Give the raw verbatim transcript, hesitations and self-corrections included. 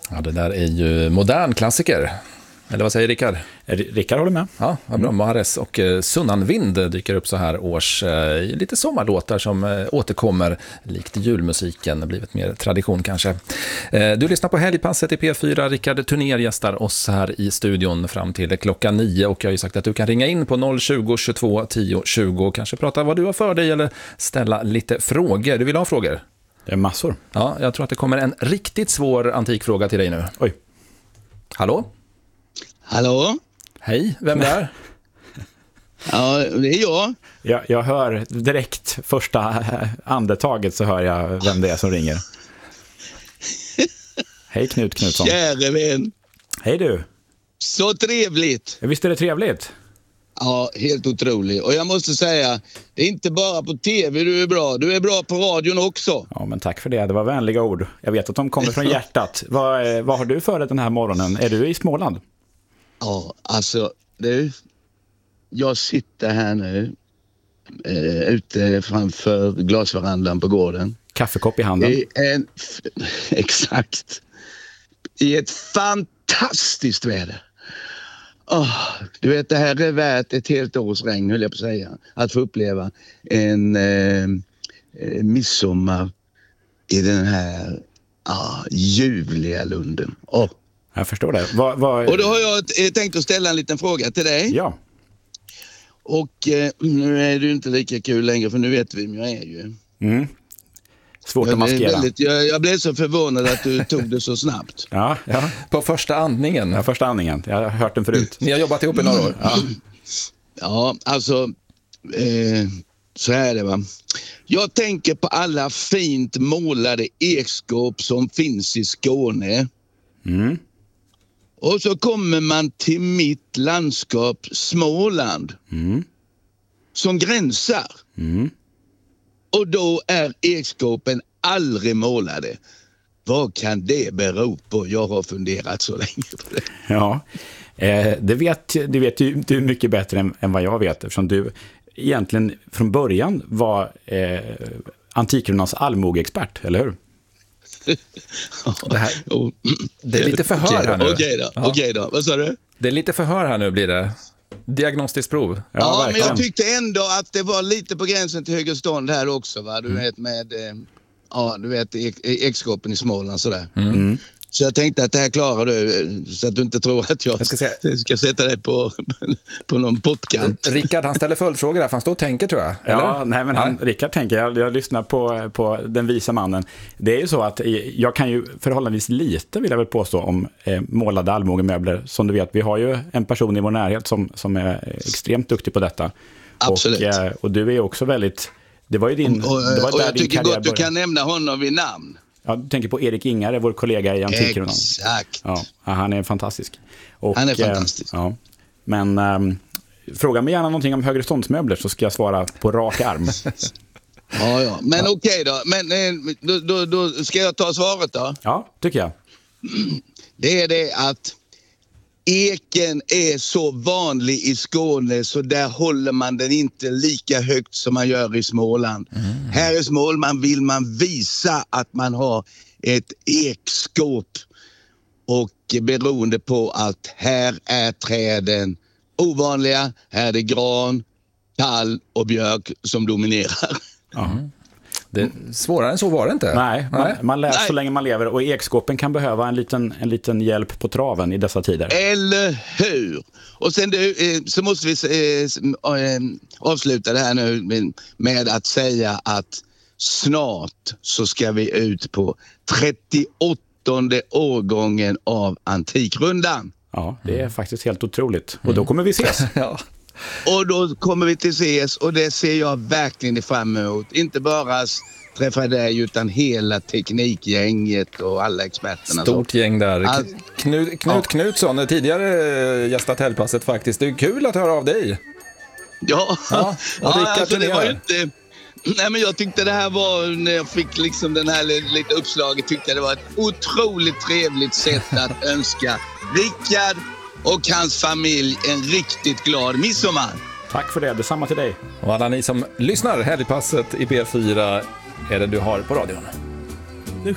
Ja, det där är ju modern klassiker. Eller vad säger Rickard? Rickard håller med. Ja, vad bra. Mahrez och Sunnanvind dyker upp så här års. Eh, lite sommarlåtar som eh, återkommer likt julmusiken. Blivit mer tradition kanske. Eh, du lyssnar på Helgpasset i P fyra. Rickard Turner gästar oss här i studion fram till klockan nio. Och jag har ju sagt att du kan ringa in på noll tjugo, tjugotvå, tio, tjugo och kanske prata vad du har för dig eller ställa lite frågor. Du vill ha frågor? Det är massor. Ja, jag tror att det kommer en riktigt svår antikfråga till dig nu. Oj. Hallå? Hallå? Hej, vem är? Ja, det är jag. jag. Jag hör direkt första andetaget så hör jag vem det är som ringer. Hej Knut Knutsson. Käre vän. Hej du. Så trevligt. Visst är det trevligt? Ja, helt otroligt. Och jag måste säga, det är inte bara på tv du är bra. Du är bra på radion också. Ja, men tack för det. Det var vänliga ord. Jag vet att de kommer från hjärtat. vad, vad har du för dig den här morgonen? Är du i Småland? Ja, alltså du, jag sitter här nu eh, ute framför glasverandan på gården. Kaffekopp i handen. I en, exakt. I ett fantastiskt väder. Oh, du vet, det här är värt ett helt års regn, höll jag på att säga. Att få uppleva en eh, midsommar i den här ah, ljuvliga lunden. Oh. Jag förstår det. Vad, vad... Och då har jag t- tänkt att ställa en liten fråga till dig. Ja. Och eh, nu är det ju inte lika kul längre, för nu vet vi vem jag är ju. Mm. Svårt jag att maskera. Väldigt, jag, jag blev så förvånad att du tog det så snabbt. Ja, ja. På första andningen. Ja, första andningen. Jag har hört den förut. Ni har jobbat ihop i några år. Ja, ja alltså, eh, så här är det va. Jag tänker på alla fint målade ekskåp som finns i Skåne. Mm. Och så kommer man till mitt landskap Småland. Mm. Som gränsar. Mm. Och då är ekskåpen aldrig målade. Vad kan det bero på? Jag har funderat så länge på det. Ja, eh, det vet, det vet du, du mycket bättre än, än vad jag vet. Eftersom du egentligen från början var eh, Antikrunans allmogeexpert, eller hur? Det, här, det är lite förhör här nu. Okej då, ja. okej då. Vad sa du? Det är lite förhör här nu blir det. Diagnostiskt prov. Ja, ja men jag tyckte ändå att det var lite på gränsen till högerstånd här också, va? Du mm. vet med eh, ja, du vet ekskåpen i Småland sådär. Mm. Mm. Så jag tänkte att det här klarar du, så att du inte tror att jag, jag ska, säga. ska sätta dig på, på någon pottkant. Rickard, han ställer följdfrågor där, för han står och tänker, tror jag. Eller? Ja, nej men han, Rickard tänker, jag, jag lyssnar på, på den visa mannen. Det är ju så att jag kan ju förhållandevis lite, vill jag väl påstå, om eh, målade allmogemöbler. Som du vet, vi har ju en person i vår närhet som, som är extremt duktig på detta. Absolut. Och, eh, och du är också väldigt, det var ju din, och, och, det var och där jag din tycker karriär gott du började. kan nämna honom vid namn. Ja, du tänker på Erik Ingare, vår kollega i Antikronan. Exakt. Ja, han är fantastisk. Och, han är fantastisk. Eh, ja. Men ähm, fråga mig gärna någonting om högreståndsmöbler så ska jag svara på rak arm. ja, ja. Men ja. Okej då. Men eh, då, då, då ska jag ta svaret då. Ja, tycker jag. Det är det att eken är så vanlig i Skåne så där håller man den inte lika högt som man gör i Småland. Mm. Här i Småland vill man visa att man har ett ekskåp och beroende på att här är träden ovanliga, här är det gran, tall och björk som dominerar. Mm. Det, svårare än så var det inte. Nej, man, Nej. man lär Nej. så länge man lever och ekskåpen kan behöva en liten, en liten hjälp på traven i dessa tider. Eller hur? Och sen du, eh, så måste vi eh, eh, avsluta det här nu med, med att säga att snart så ska vi ut på trettioåttonde årgången av Antikrundan. Ja, det är faktiskt helt otroligt. Och då kommer vi ses. Ja. Och då kommer vi till ses och det ser jag verkligen fram emot. Inte bara träffa dig utan hela teknikgänget och alla experterna. Stort gäng där. All... Knut, Knut ja. Knutsson, tidigare gästat Helgpasset faktiskt. Det är kul att höra av dig. Ja, ja. ja alltså det var ju inte... Nej, men jag tyckte det här var, när jag fick liksom den här lite uppslaget, tyckte jag det var ett otroligt trevligt sätt att önska Rickard och hans familj en riktigt glad midsommar. Tack för det, detsamma till dig. Och alla ni som lyssnar, Helgpasset i P fyra är det du har på radion.